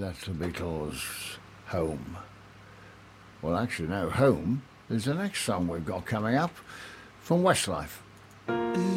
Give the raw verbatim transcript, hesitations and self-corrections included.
that's the Beatles' Home. Well, actually, no, Home is the next song we've got coming up from Westlife.